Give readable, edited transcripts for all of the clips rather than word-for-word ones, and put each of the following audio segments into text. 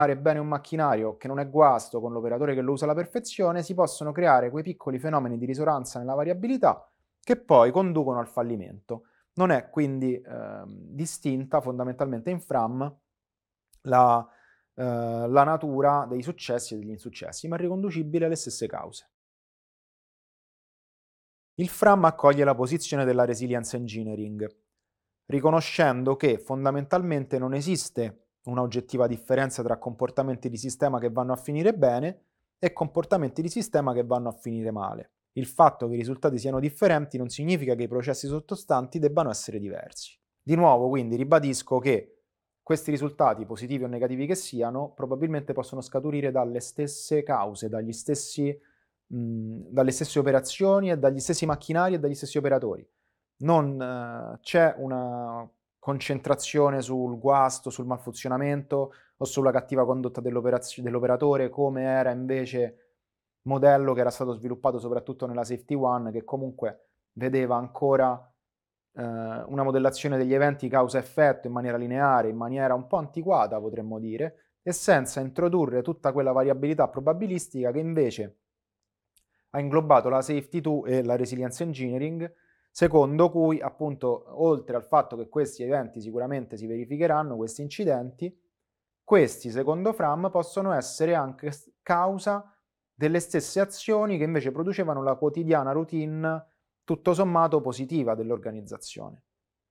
bene un macchinario che non è guasto con l'operatore che lo usa alla perfezione, si possono creare quei piccoli fenomeni di risonanza nella variabilità che poi conducono al fallimento. Non è quindi distinta fondamentalmente in Fram la natura dei successi e degli insuccessi, ma è riconducibile alle stesse cause. Il Fram accoglie la posizione della resilience engineering, riconoscendo che fondamentalmente non esiste una oggettiva differenza tra comportamenti di sistema che vanno a finire bene e comportamenti di sistema che vanno a finire male. Il fatto che i risultati siano differenti non significa che i processi sottostanti debbano essere diversi. Di nuovo, quindi, ribadisco che questi risultati, positivi o negativi che siano, probabilmente possono scaturire dalle stesse cause, dalle stesse operazioni e dagli stessi macchinari e dagli stessi operatori. Non c'è una concentrazione sul guasto, sul malfunzionamento o sulla cattiva condotta dell'operatore, come era invece modello che era stato sviluppato soprattutto nella Safety One, che comunque vedeva ancora una modellazione degli eventi causa-effetto in maniera lineare, in maniera un po' antiquata potremmo dire, e senza introdurre tutta quella variabilità probabilistica che invece ha inglobato la Safety 2 e la Resilience Engineering, secondo cui appunto oltre al fatto che questi eventi sicuramente si verificheranno, questi incidenti, questi secondo Fram possono essere anche causa delle stesse azioni che invece producevano la quotidiana routine tutto sommato positiva dell'organizzazione.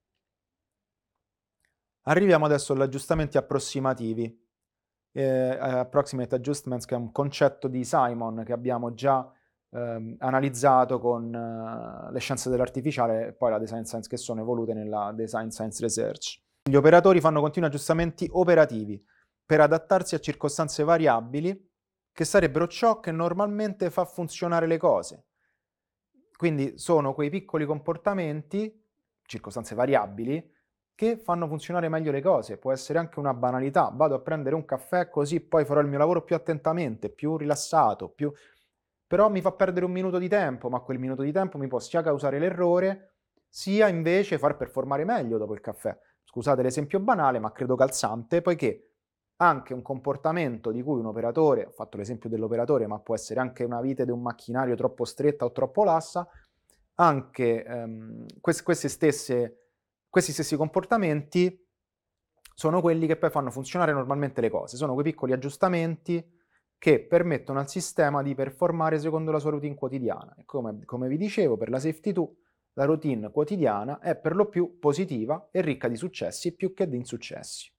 Arriviamo adesso agli aggiustamenti approssimativi, approximate adjustments, che è un concetto di Simon che abbiamo già analizzato con le scienze dell'artificiale e poi la design science, che sono evolute nella design science research. Gli operatori fanno continui aggiustamenti operativi per adattarsi a circostanze variabili che sarebbero ciò che normalmente fa funzionare le cose. Quindi sono quei piccoli comportamenti, circostanze variabili, che fanno funzionare meglio le cose. Può essere anche una banalità: vado a prendere un caffè così poi farò il mio lavoro più attentamente, più rilassato, però mi fa perdere un minuto di tempo, ma quel minuto di tempo mi può sia causare l'errore, sia invece far performare meglio dopo il caffè. Scusate l'esempio banale, ma credo calzante, poiché anche un comportamento di cui un operatore, ho fatto l'esempio dell'operatore, ma può essere anche una vite di un macchinario troppo stretta o troppo lassa, anche questi stessi comportamenti sono quelli che poi fanno funzionare normalmente le cose, sono quei piccoli aggiustamenti che permettono al sistema di performare secondo la sua routine quotidiana. E come vi dicevo, per la Safety 2 la routine quotidiana è per lo più positiva e ricca di successi più che di insuccessi.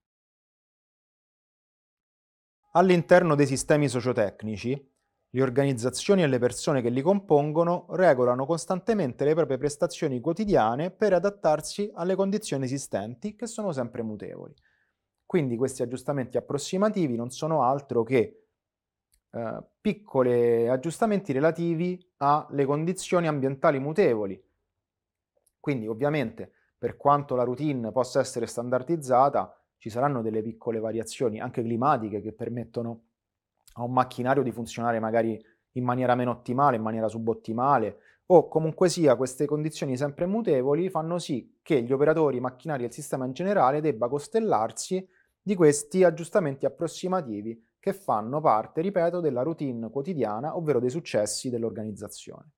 All'interno dei sistemi sociotecnici, le organizzazioni e le persone che li compongono regolano costantemente le proprie prestazioni quotidiane per adattarsi alle condizioni esistenti, che sono sempre mutevoli. Quindi questi aggiustamenti approssimativi non sono altro che piccoli aggiustamenti relativi alle condizioni ambientali mutevoli. Quindi ovviamente, per quanto la routine possa essere standardizzata, ci saranno delle piccole variazioni anche climatiche che permettono a un macchinario di funzionare magari in maniera meno ottimale, in maniera subottimale, o comunque sia queste condizioni sempre mutevoli fanno sì che gli operatori, i macchinari e il sistema in generale debba costellarsi di questi aggiustamenti approssimativi che fanno parte, ripeto, della routine quotidiana, ovvero dei successi dell'organizzazione.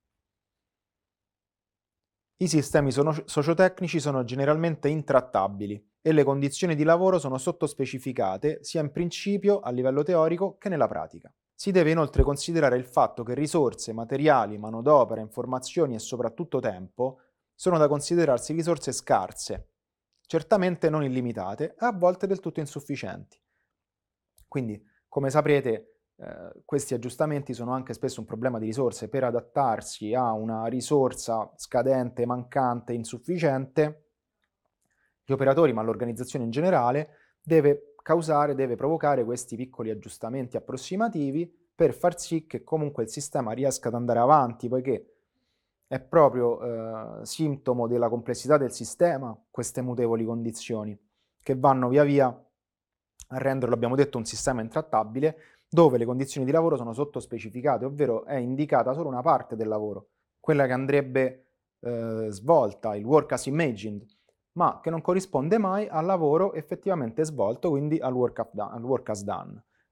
I sistemi sociotecnici sono generalmente intrattabili e le condizioni di lavoro sono sottospecificate sia in principio a livello teorico che nella pratica. Si deve inoltre considerare il fatto che risorse, materiali, manodopera, informazioni e soprattutto tempo sono da considerarsi risorse scarse, certamente non illimitate e a volte del tutto insufficienti. Quindi, come saprete, questi aggiustamenti sono anche spesso un problema di risorse. Per adattarsi a una risorsa scadente, mancante, insufficiente, gli operatori, ma l'organizzazione in generale, deve provocare questi piccoli aggiustamenti approssimativi per far sì che comunque il sistema riesca ad andare avanti, poiché è proprio sintomo della complessità del sistema queste mutevoli condizioni, che vanno via via a renderlo, abbiamo detto, un sistema intrattabile, dove le condizioni di lavoro sono sottospecificate, ovvero è indicata solo una parte del lavoro, quella che andrebbe svolta, il work as imagined, ma che non corrisponde mai al lavoro effettivamente svolto, quindi al work as done.